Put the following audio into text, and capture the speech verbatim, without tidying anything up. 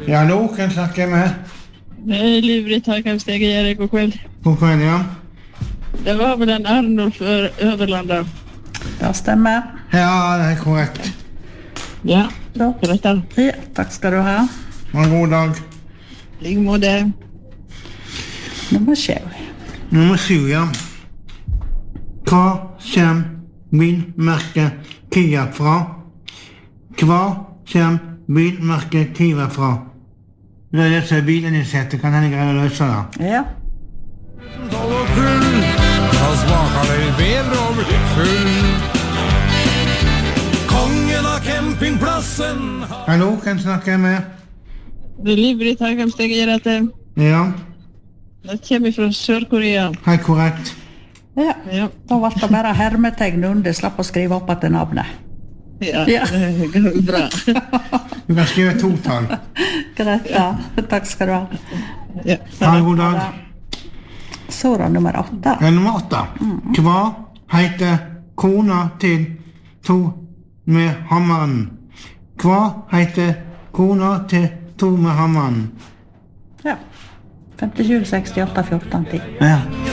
Ja, nå kan jeg snakke med. Det er Liv-Britt Hakheimstege, Erik, god kveld. God kveld, ja. Det var vel en Arnulf Ø- Øverlanda. Det stemmer. Ja, det er korrekt. Ja, Da. greit da. Ja, takk skal du ha. Ha en god dag. Like måte. Nummer sju. Nummer syv, ja. Hva kommer bilmerket Kia fra? Hva kommer bilmerket Kia fra? Det er det som er bilen i setet, kan hende greie å løse det. Ja. Tolv og full, da smaker det bedre å bli full. Kongen av campingplassen har... Hallo, kan jeg snakke med? Det er Liv-Britt Hakheimstege, Erik. Ja, Det kommer fra Sør-Korea. helt korrekt. Ja. Ja, Da ble det bare hermetegn under, slapp å skrive opp etter navnet. ja, Ja. det går bra. Du kan skrive to tall. Greit, ja. Takk skal du ha. Ja. Ha en god dag. Så da nummer åtte. Ja, nummer åtte. Hva heter kona til to med hammeren? Hva heter kona til to med hammeren? Ja. femtisju, sekstiåtte, fjorten, ti. Ja.